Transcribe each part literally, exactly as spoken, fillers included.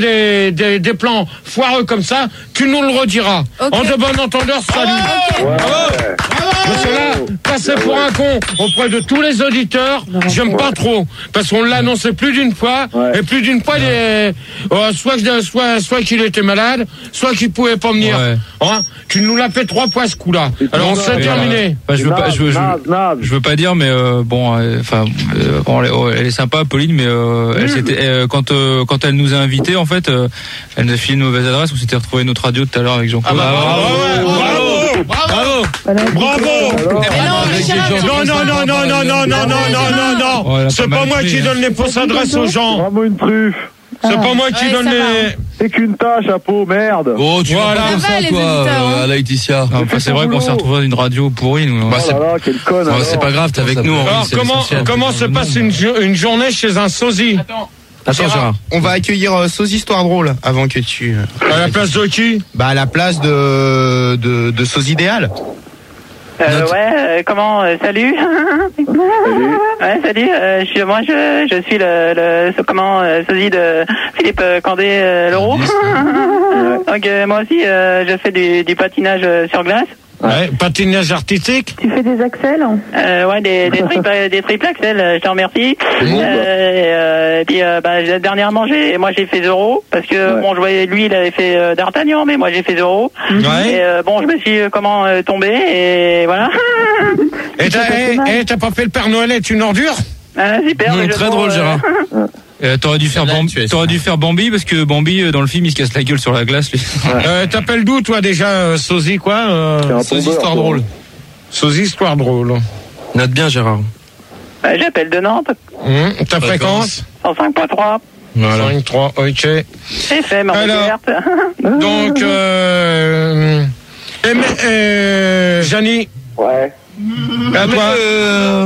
Des, des, des plans foireux comme ça, tu nous le rediras. Okay. En de bon entendeur, salut. Okay. Ouais. Bravo. Parce que là, passer pour un con auprès de tous les auditeurs, j'aime pas trop. Parce qu'on l'a annoncé plus d'une fois, ouais. et plus d'une fois, des, euh, soit, soit, soit qu'il était malade, soit qu'il pouvait pas venir. Ouais. Hein, tu nous l'as fait trois fois ce coup-là. Alors on s'est terminé. Bah, je veux pas, je veux, je, je veux pas dire, mais euh, bon, enfin, euh, euh, bon, elle, elle est sympa, Pauline, mais euh, elle s'était, euh, quand, euh, quand elle nous a invités, en fait, euh, elle nous a filé une mauvaise adresse. On s'était retrouvé notre radio tout à l'heure avec Jean-Claude. Ah bah, bravo, bravo, bravo, bravo, bravo. Non, non, non, non, non, non, non, non, non, non, non. C'est pas moi qui donne les fausses adresses aux gens. Vraiment une truffe. C'est pas moi qui donne les. C'est qu'une tâche, à peau, merde. Oh, tu voilà. Comme ça, toi, à Laetitia. Enfin, c'est vrai qu'on s'est retrouvé dans une radio pourrie, nous. Bah, c'est... Oh là là, quel con, alors. C'est pas grave, t'es avec nous. Alors, comment, comment se passe une, une journée chez un sosie? Attends. Attends, Gérard, on va accueillir euh, Sosie Histoire Drôle avant que tu. Euh... À la place de qui? Bah à la place de de, de Sosie Idéal. Euh, ouais, euh, comment, euh, salut. salut. Ouais, salut. Euh, je suis, moi, je, je suis le, le comment, euh, sosie de Philippe Candé euh, Leroux. Donc euh, moi aussi, euh, je fais du, du patinage sur glace. Ouais, patinage artistique. Tu fais des axels? euh, Ouais, des, des, triples, des triples axels, je te remercie. Mmh. Euh, euh, et puis, euh, bah, dernièrement, j'ai, moi, j'ai fait Zorro, parce que, ouais. bon, je voyais, lui, il avait fait euh, D'Artagnan, mais moi, j'ai fait Zorro. Ouais. Et euh, bon, je me suis, euh, comment, euh, tombé, et voilà. Et t'as, et, et t'as pas fait le Père Noël, est une ordure? Ah, super. Mmh, très drôle, euh... Gérard. Euh, t'aurais dû faire Bambi, t'aurais dû faire Bambi parce que Bambi dans le film il se casse la gueule sur la glace. Lui. Ouais. Euh, t'appelles d'où toi déjà euh, Sosie quoi euh... Sosie Histoire Drôle. Sosie Histoire Drôle. Note bien Gérard. Euh, j'appelle de Nantes. Mmh, ta fréquence cent cinq point trois. Voilà. cinq trois, ok. C'est fait, ma Alors, donc, euh, euh, euh, Jani. Ouais. À toi. Euh...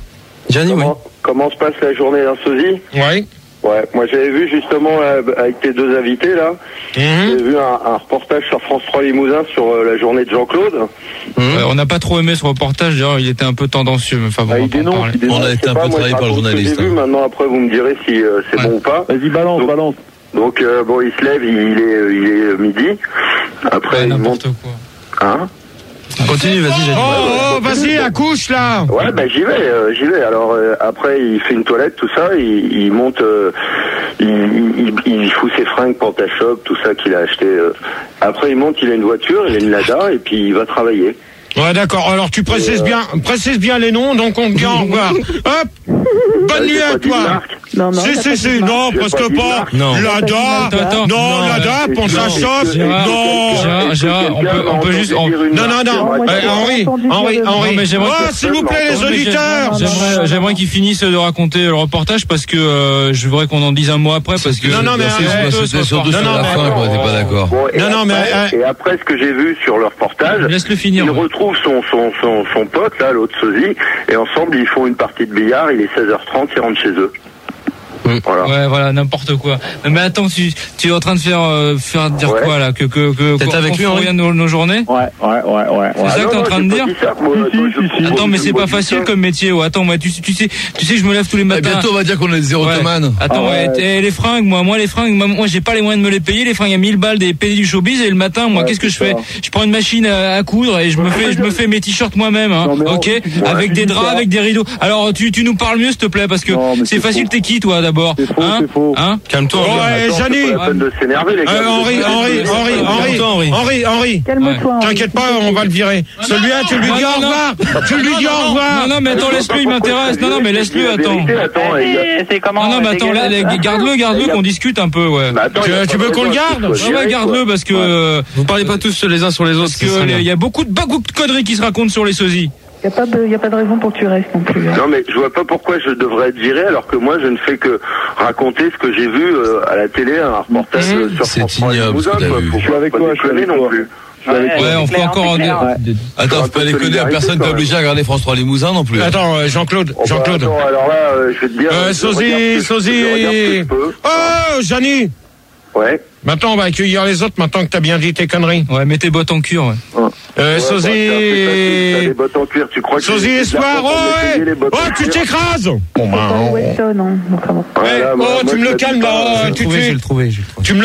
Jani, oui. Comment se passe la journée d'un sosie? Oui. Ouais, moi j'avais vu justement euh, avec tes deux invités là, mmh. j'ai vu un, un reportage sur France trois Limousin sur euh, la journée de Jean-Claude. Mmh. Ouais, on n'a pas trop aimé ce reportage, d'ailleurs il était un peu tendancieux. Enfin, bon, ah, on, il dénonce, il dénonce, on a été un peu moi, travaillé par le journaliste. J'ai hein. vu, maintenant après vous me direz si euh, c'est ouais. bon ou pas. Vas-y balance, donc, balance. Donc euh, bon il se lève, il, il est il est midi. Après ouais, il n'importe monte. Quoi. Hein? Continue, vas-y, Jani. Oh, oh, vas-y, accouche là. Ouais, bah j'y vais, euh, j'y vais. Alors euh, après, il fait une toilette, tout ça, il, il monte, euh, il, il, il fout ses fringues, pantachoc, tout ça qu'il a acheté. Euh. Après, il monte, il a une voiture, il a une Lada, et puis il va travailler. Ouais, d'accord. Alors tu précises euh... bien, précises bien les noms, donc on te dit au revoir. Hop. Bonne nuit à toi. Non, non, si, si, si, non, presque pas. Non. Lada, non, non, Lada, Pantachoc, non. Gérard, Gérard, on peut, on peut juste. On... Non, non, non. Euh, Henri, Henri, Henri. Mais j'aimerais. Oh, s'il vous plaît, les auditeurs. J'aimerais, j'aimerais qu'ils finissent de raconter le reportage parce que euh, je voudrais qu'on en dise un mot après parce que. Non, non, mais c'était surtout sur la fin qu'on n'était pas d'accord. Non, non, mais. Et après, ce que j'ai vu sur le reportage. Laisse-le finir. Il retrouve son, son, son, son pote, là, l'autre sosie, et ensemble, ils font une partie de billard, il est seize heures trente, ils rentrent chez eux. Voilà. Ouais, voilà, n'importe quoi. Mais attends, tu, tu es en train de faire, euh, faire dire ouais. quoi là, que que que Peut-être avec lui, rien nos, nos journées. Ouais, ouais, ouais, ouais. C'est ah ça non, que t'es en train de dire. Ça, moi, si, si, si, attends, mais c'est pas facile comme métier. Oh, attends, moi, tu, tu sais, tu sais, je me lève tous les matins. Et bientôt, on va dire qu'on est des érotomanes. Ouais. Attends, ah ouais. Ouais, les fringues, moi, moi, les fringues, moi, j'ai pas les moyens de me les payer. Les fringues à mille balles des pays du showbiz. Et le matin, moi, ouais, qu'est-ce que je fais? Je prends une machine à, à coudre et je me fais, je me fais mes t-shirts moi-même, hein. Ok, avec des draps, avec des rideaux. Alors, tu, tu nous parles mieux, s'il te plaît, parce que c'est facile. T'es qui, toi, d'abord? Hein? Hein? Calme-toi. Ouais, Jani. Henri, Henri, Henri, Henri, Henri, Henri. Calme-toi. T'inquiète pas, on va le virer. Celui-là, tu lui dis au revoir. Tu lui dis au revoir. Non, non, mais attends, laisse-le, il m'intéresse. Non, non, mais laisse-le, attends. C'est comment? Non, non, mais attends, garde-le, garde-le, qu'on discute un peu, ouais. Tu veux qu'on le garde? Ouais, garde-le, parce que. Vous parlez pas tous les uns sur les autres. Parce que il y a beaucoup de beaucoup de conneries qui se racontent sur les sosies. Il n'y a pas de, y a pas de raison pour que tu restes non plus. Hein. Non, mais je vois pas pourquoi je devrais être viré alors que moi je ne fais que raconter ce que j'ai vu euh, à la télé, un reportage mmh. sur France trois Limousin. Je suis avec toi, je suis avec non plus. Ouais, ouais, on fait encore en ouais. Attends, faut pas déconner, personne n'est obligé à regarder France trois Limousin non plus. Attends, euh, Jean-Claude, oh, Jean-Claude. Bah, attends, alors là, euh, je vais te dire. Euh, Sosie, Sosie. Oh, Jani. Ouais. Maintenant, on va accueillir les autres, maintenant que t'as bien dit tes conneries. Ouais, mets tes bottes en cuir, ouais. ouais. Euh, ouais, Sosie... Bah, des bottes en cuir, tu crois que... Sosie Espoir, oh, ouais. Oh, tu t'écrases. Bon, bah, Weston, hein. Oh, tu me le calmes, là. Tu, tu, je vais le trouver, je vais le trouver. Tu me